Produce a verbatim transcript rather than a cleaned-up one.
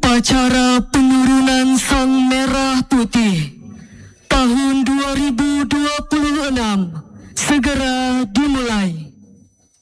Upacara penurunan Sang Merah Putih tahun dua ribu dua puluh enam segera dimulai.